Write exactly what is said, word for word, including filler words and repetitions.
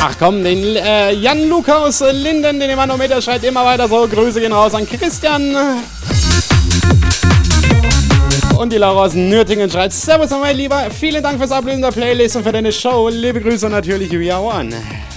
Ach komm, den äh, Jan Luca aus Linden, den Manometer schreibt immer weiter so. Grüße gehen raus an Christian. Und die Laura aus Nürtingen schreibt: Servus, mein Lieber. Vielen Dank fürs Ablösen der Playlist und für deine Show. Liebe Grüße natürlich, We Are One.